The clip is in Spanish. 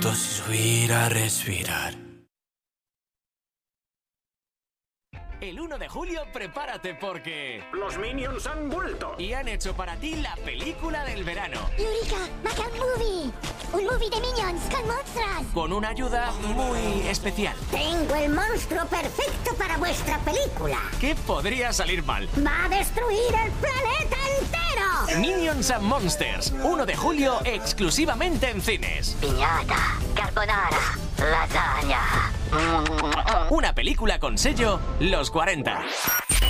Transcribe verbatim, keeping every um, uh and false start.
Dosis subir a respirar. El uno de julio prepárate porque... ¡Los Minions han vuelto! Y han hecho para ti la película del verano. ¡Eureka! ¡Macan Movie! ¡Un movie de Minions con monstruos! Con una ayuda muy especial. Tengo el monstruo perfecto para vuestra película. ¿Qué podría salir mal? ¡Va a destruir el planeta entero! Minions and Monsters. uno de julio exclusivamente en cines. Piñata, carbonara, lasaña. Una película con sello Los cuarenta.